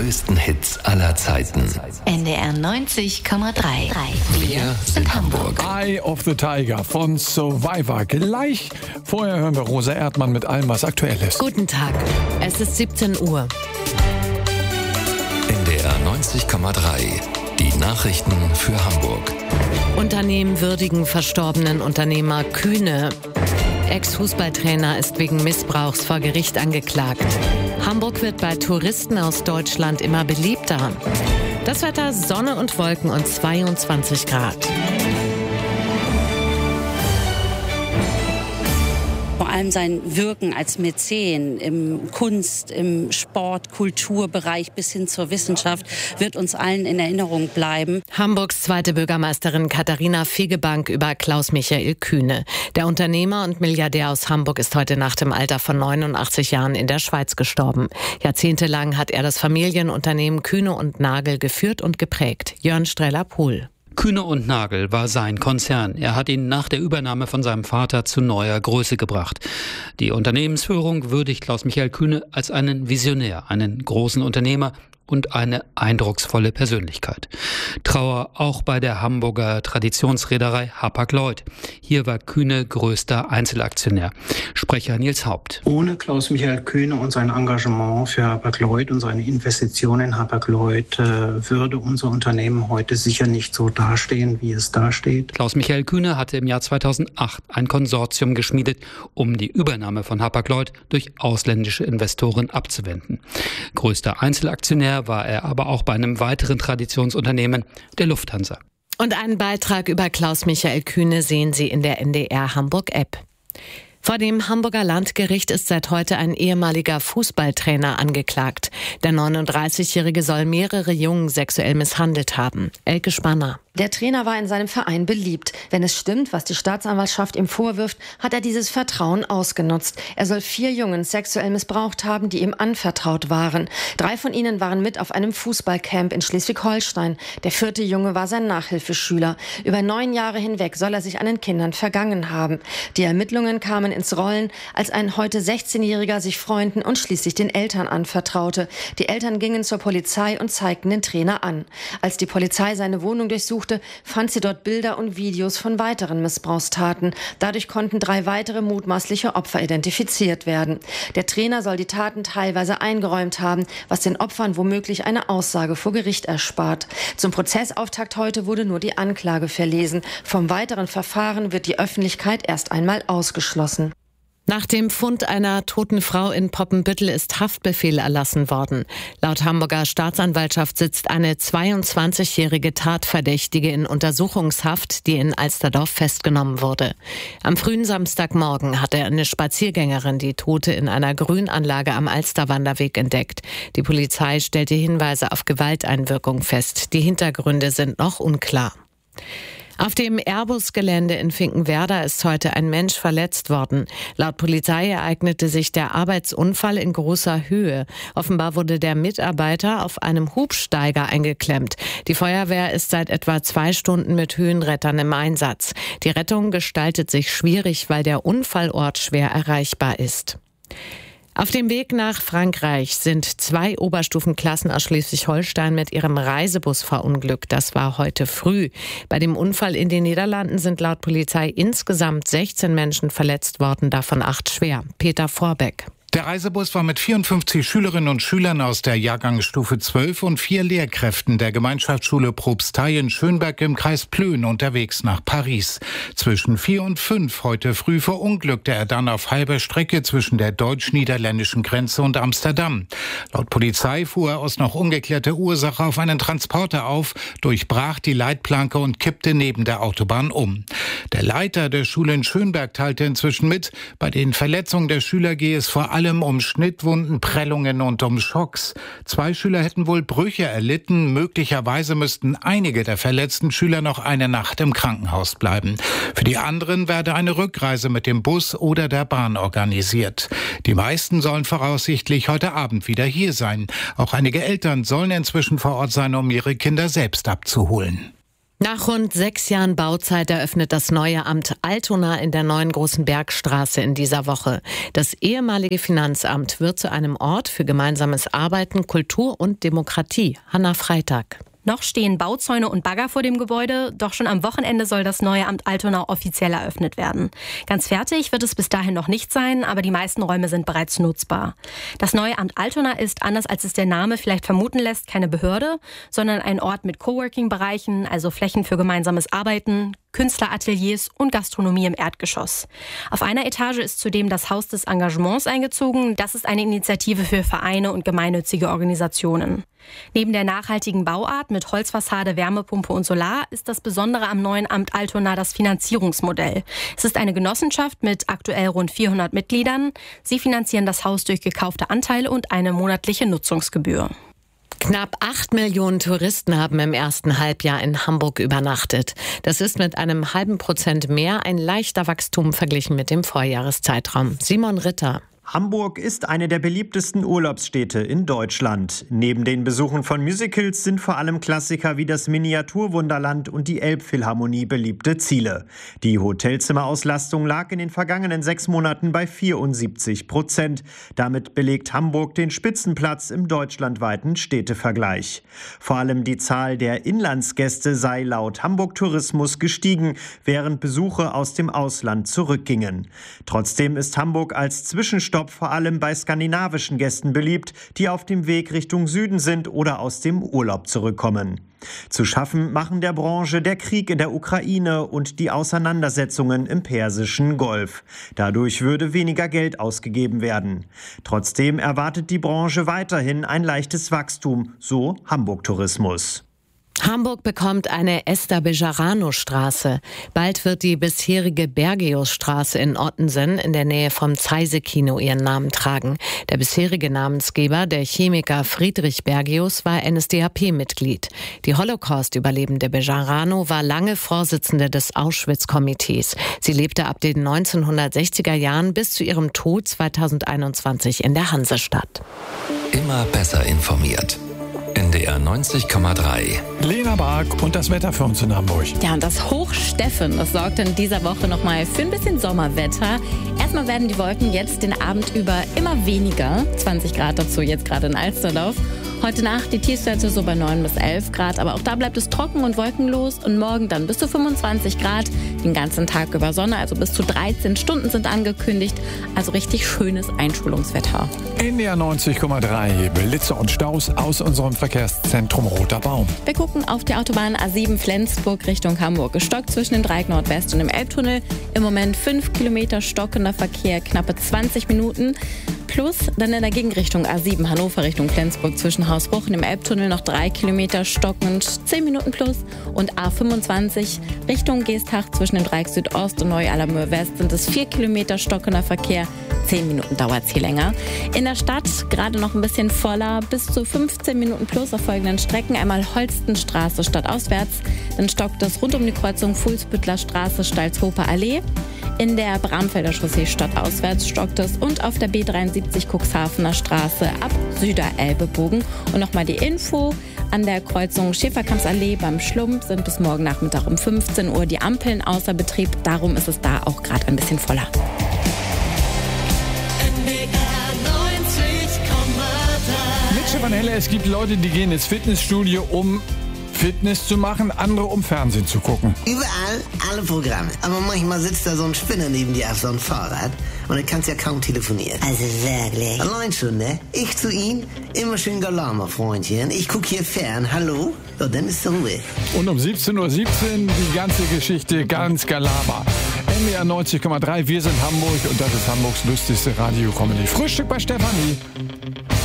größten Hits aller Zeiten. NDR 90,3. Wir sind Hamburg. Eye of the Tiger von Survivor. Gleich vorher hören wir Rosa Erdmann mit allem, was aktuell ist. Guten Tag, es ist 17 Uhr. NDR 90,3. Die Nachrichten für Hamburg. Unternehmen würdigen verstorbenen Unternehmer Kühne. Ex-Fußballtrainer ist wegen Missbrauchs vor Gericht angeklagt. Hamburg wird bei Touristen aus Deutschland immer beliebter. Das Wetter: Sonne und Wolken und 22 Grad. Vor allem sein Wirken als Mäzen im Kunst-, im Sport-, Kulturbereich bis hin zur Wissenschaft wird uns allen in Erinnerung bleiben. Hamburgs zweite Bürgermeisterin Katharina Fegebank über Klaus-Michael Kühne. Der Unternehmer und Milliardär aus Hamburg ist heute Nacht im Alter von 89 Jahren in der Schweiz gestorben. Jahrzehntelang hat er das Familienunternehmen Kühne und Nagel geführt und geprägt. Jörn Streller-Pohl. Kühne und Nagel war sein Konzern. Er hat ihn nach der Übernahme von seinem Vater zu neuer Größe gebracht. Die Unternehmensführung würdigt Klaus-Michael Kühne als einen Visionär, einen großen Unternehmer und eine eindrucksvolle Persönlichkeit. Trauer auch bei der Hamburger Traditionsreederei Hapag-Lloyd. Hier war Kühne größter Einzelaktionär. Sprecher Nils Haupt. Ohne Klaus-Michael Kühne und sein Engagement für Hapag-Lloyd und seine Investitionen in Hapag-Lloyd würde unser Unternehmen heute sicher nicht so dastehen, wie es dasteht. Klaus-Michael Kühne hatte im Jahr 2008 ein Konsortium geschmiedet, um die Übernahme von Hapag-Lloyd durch ausländische Investoren abzuwenden. Größter Einzelaktionär war er aber auch bei einem weiteren Traditionsunternehmen, der Lufthansa. Und einen Beitrag über Klaus-Michael Kühne sehen Sie in der NDR Hamburg-App. Vor dem Hamburger Landgericht ist seit heute ein ehemaliger Fußballtrainer angeklagt. Der 39-Jährige soll mehrere Jungen sexuell misshandelt haben. Elke Spanner. Der Trainer war in seinem Verein beliebt. Wenn es stimmt, was die Staatsanwaltschaft ihm vorwirft, hat er dieses Vertrauen ausgenutzt. Er soll 4 Jungen sexuell missbraucht haben, die ihm anvertraut waren. 3 von ihnen waren mit auf einem Fußballcamp in Schleswig-Holstein. Der 4. Junge war sein Nachhilfeschüler. Über 9 Jahre hinweg soll er sich an den Kindern vergangen haben. Die Ermittlungen kamen ins Rollen, als ein heute 16-Jähriger sich Freunden und schließlich den Eltern anvertraute. Die Eltern gingen zur Polizei und zeigten den Trainer an. Als die Polizei seine Wohnung durchsuchte, fand sie dort Bilder und Videos von weiteren Missbrauchstaten. Dadurch konnten 3 weitere mutmaßliche Opfer identifiziert werden. Der Trainer soll die Taten teilweise eingeräumt haben, was den Opfern womöglich eine Aussage vor Gericht erspart. Zum Prozessauftakt heute wurde nur die Anklage verlesen. Vom weiteren Verfahren wird die Öffentlichkeit erst einmal ausgeschlossen. Nach dem Fund einer toten Frau in Poppenbüttel ist Haftbefehl erlassen worden. Laut Hamburger Staatsanwaltschaft sitzt eine 22-jährige Tatverdächtige in Untersuchungshaft, die in Alsterdorf festgenommen wurde. Am frühen Samstagmorgen hatte eine Spaziergängerin die Tote in einer Grünanlage am Alsterwanderweg entdeckt. Die Polizei stellte Hinweise auf Gewalteinwirkung fest. Die Hintergründe sind noch unklar. Auf dem Airbus-Gelände in Finkenwerder ist heute ein Mensch verletzt worden. Laut Polizei ereignete sich der Arbeitsunfall in großer Höhe. Offenbar wurde der Mitarbeiter auf einem Hubsteiger eingeklemmt. Die Feuerwehr ist seit etwa 2 Stunden mit Höhenrettern im Einsatz. Die Rettung gestaltet sich schwierig, weil der Unfallort schwer erreichbar ist. Auf dem Weg nach Frankreich sind 2 Oberstufenklassen aus Schleswig-Holstein mit ihrem Reisebus verunglückt. Das war heute früh. Bei dem Unfall in den Niederlanden sind laut Polizei insgesamt 16 Menschen verletzt worden, davon 8 schwer. Peter Vorbeck. Der Reisebus war mit 54 Schülerinnen und Schülern aus der Jahrgangsstufe 12 und 4 Lehrkräften der Gemeinschaftsschule Propstei in Schönberg im Kreis Plön unterwegs nach Paris. Zwischen 4 und 5 heute früh verunglückte er dann auf halber Strecke zwischen der deutsch-niederländischen Grenze und Amsterdam. Laut Polizei fuhr er aus noch ungeklärter Ursache auf einen Transporter auf, durchbrach die Leitplanke und kippte neben der Autobahn um. Der Leiter der Schule in Schönberg teilte inzwischen mit, bei den Verletzungen der Schüler gehe es vor allem um Schnittwunden, Prellungen und um Schocks. 2 Schüler hätten wohl Brüche erlitten. Möglicherweise müssten einige der verletzten Schüler noch eine Nacht im Krankenhaus bleiben. Für die anderen werde eine Rückreise mit dem Bus oder der Bahn organisiert. Die meisten sollen voraussichtlich heute Abend wieder hier sein. Auch einige Eltern sollen inzwischen vor Ort sein, um ihre Kinder selbst abzuholen. Nach rund 6 Jahren Bauzeit eröffnet das neue Amt Altona in der neuen Großen Bergstraße in dieser Woche. Das ehemalige Finanzamt wird zu einem Ort für gemeinsames Arbeiten, Kultur und Demokratie. Hanna Freitag. Noch stehen Bauzäune und Bagger vor dem Gebäude, doch schon am Wochenende soll das neue Amt Altona offiziell eröffnet werden. Ganz fertig wird es bis dahin noch nicht sein, aber die meisten Räume sind bereits nutzbar. Das neue Amt Altona ist, anders als es der Name vielleicht vermuten lässt, keine Behörde, sondern ein Ort mit Coworking-Bereichen, also Flächen für gemeinsames Arbeiten, Künstlerateliers und Gastronomie im Erdgeschoss. Auf einer Etage ist zudem das Haus des Engagements eingezogen. Das ist eine Initiative für Vereine und gemeinnützige Organisationen. Neben der nachhaltigen Bauart mit Holzfassade, Wärmepumpe und Solar ist das Besondere am neuen Amt Altona das Finanzierungsmodell. Es ist eine Genossenschaft mit aktuell rund 400 Mitgliedern. Sie finanzieren das Haus durch gekaufte Anteile und eine monatliche Nutzungsgebühr. Knapp 8 Millionen Touristen haben im ersten Halbjahr in Hamburg übernachtet. Das ist mit einem ½ % mehr ein leichter Wachstum verglichen mit dem Vorjahreszeitraum. Simon Ritter. Hamburg ist eine der beliebtesten Urlaubsstädte in Deutschland. Neben den Besuchen von Musicals sind vor allem Klassiker wie das Miniaturwunderland und die Elbphilharmonie beliebte Ziele. Die Hotelzimmerauslastung lag in den vergangenen 6 Monaten bei 74%. Damit belegt Hamburg den Spitzenplatz im deutschlandweiten Städtevergleich. Vor allem die Zahl der Inlandsgäste sei laut Hamburg Tourismus gestiegen, während Besuche aus dem Ausland zurückgingen. Trotzdem ist Hamburg als Zwischenstopp vor allem bei skandinavischen Gästen beliebt, die auf dem Weg Richtung Süden sind oder aus dem Urlaub zurückkommen. Zu schaffen machen der Branche der Krieg in der Ukraine und die Auseinandersetzungen im Persischen Golf. Dadurch würde weniger Geld ausgegeben werden. Trotzdem erwartet die Branche weiterhin ein leichtes Wachstum, so Hamburg Tourismus. Hamburg bekommt eine Esther-Bejarano-Straße. Bald wird die bisherige Bergius-Straße in Ottensen in der Nähe vom Zeise-Kino ihren Namen tragen. Der bisherige Namensgeber, der Chemiker Friedrich Bergius, war NSDAP-Mitglied. Die Holocaust-Überlebende Bejarano war lange Vorsitzende des Auschwitz-Komitees. Sie lebte ab den 1960er Jahren bis zu ihrem Tod 2021 in der Hansestadt. Immer besser informiert. NDR 90,3. Lena Bark und das Wetter für uns in Hamburg. Ja, und das Hoch Steffen, das sorgt in dieser Woche nochmal für ein bisschen Sommerwetter. Erstmal werden die Wolken jetzt den Abend über immer weniger. 20 Grad dazu jetzt gerade in Alsterdorf. Heute Nacht die Tiefstwerte so bei 9 bis 11 Grad, aber auch da bleibt es trocken und wolkenlos und morgen dann bis zu 25 Grad, den ganzen Tag über Sonne, also bis zu 13 Stunden sind angekündigt, also richtig schönes Einschulungswetter. NDR 90,3, Blitze und Staus aus unserem Verkehrszentrum Roter Baum. Wir gucken auf die Autobahn A7 Flensburg Richtung Hamburg, gestockt zwischen dem Dreieck Nordwest und dem Elbtunnel, im Moment 5 Kilometer stockender Verkehr, knappe 20 Minuten. Plus dann in der Gegenrichtung A7 Hannover Richtung Flensburg zwischen Hausbruch und dem Elbtunnel noch 3 Kilometer stockend, 10 Minuten plus. Und A25 Richtung Geestach zwischen dem Dreieck Südost und Neu-Allermöhr West sind es 4 Kilometer stockender Verkehr. 10 Minuten dauert es hier länger. In der Stadt gerade noch ein bisschen voller, bis zu 15 Minuten plus auf folgenden Strecken. Einmal Holstenstraße stadtauswärts, dann stockt es rund um die Kreuzung Fuhlsbüttler Straße, Stalzhofer Allee. In der Bramfelder Chaussee stadtauswärts stockt es und auf der B73 Cuxhavener Straße ab Süderelbebogen. Und nochmal die Info, an der Kreuzung Schäferkampsallee beim Schlump sind bis morgen Nachmittag um 15 Uhr die Ampeln außer Betrieb. Darum ist es da auch gerade ein bisschen voller. Mit Stefanelle, es gibt Leute, die gehen ins Fitnessstudio, um Fitness zu machen, andere um Fernsehen zu gucken. Überall, alle Programme. Aber manchmal sitzt da so ein Spinner neben dir auf so einem Fahrrad und du kannst ja kaum telefonieren. Also wirklich. Allein schon, ne? Ich zu ihm, immer schön Galama, Freundchen. Ich guck hier fern, hallo? So, dann ist Ruhe. Und um 17:17 Uhr die ganze Geschichte ganz Galama. NDR 90,3, wir sind Hamburg und das ist Hamburgs lustigste Radio-Comedy. Frühstück bei Stefanie.